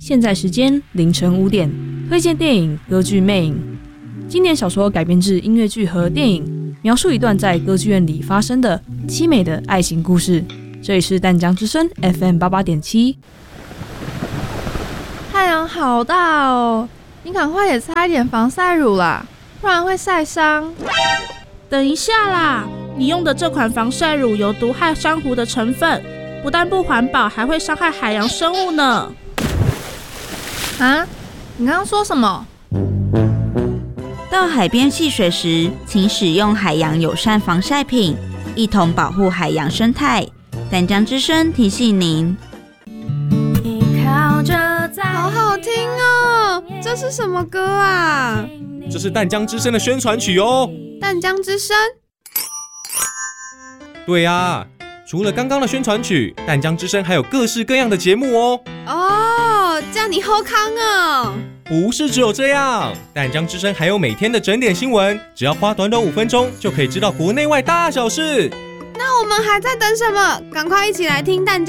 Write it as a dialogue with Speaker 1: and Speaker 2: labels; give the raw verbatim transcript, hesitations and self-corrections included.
Speaker 1: 现在时间凌晨五点，推荐电影、歌剧《魅影》。经典小说改编至音乐剧和电影，描述一段在歌剧院里发生的凄美的爱情故事。这里是淡江之声 F M 八八点七。
Speaker 2: 太阳好大哦，你赶快也擦一点防晒乳啦，不然会晒伤。
Speaker 3: 等一下啦，你用的这款防晒乳有毒害珊瑚的成分，不但不环保，还会伤害海洋生物呢。
Speaker 2: 啊？你刚刚说什么？
Speaker 4: 到海边戏水时，请使用海洋友善防晒品，一同保护海洋生态。淡江之声提醒您。
Speaker 2: 好好听哦，这是什么歌啊？
Speaker 5: 这是淡江之声的宣传曲哦。
Speaker 2: 淡江之声？
Speaker 5: 对啊，除了刚刚的宣传曲，淡江之声还有各式各样的节目哦。
Speaker 2: 哦，这样你好康哦。
Speaker 5: 不是只有这样，淡江之声还有每天的整点新闻，只要花短短五分钟就可以知道国内外大小事。
Speaker 2: 那我们还在等什么？赶快一起来听淡江